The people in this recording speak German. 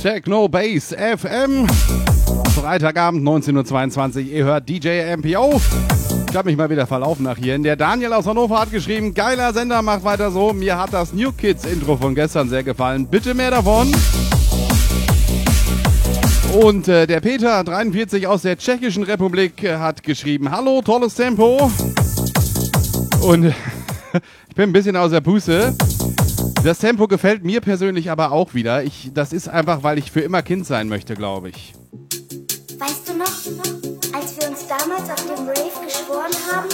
Techno Bass FM. Freitagabend 19:22 Uhr. Ihr hört DJ MPO. Ich habe mich mal wieder verlaufen nach hier. Der Daniel aus Hannover hat geschrieben, geiler Sender, macht weiter so. Mir hat das New Kids Intro von gestern sehr gefallen. Bitte mehr davon. Und der Peter 43 aus der Tschechischen Republik hat geschrieben, hallo, tolles Tempo. Und ich bin ein bisschen aus der Puste. Das Tempo gefällt mir persönlich aber auch wieder. Das ist einfach, weil ich für immer Kind sein möchte, glaube ich. Weißt du noch, als wir uns damals auf dem Rave geschworen haben,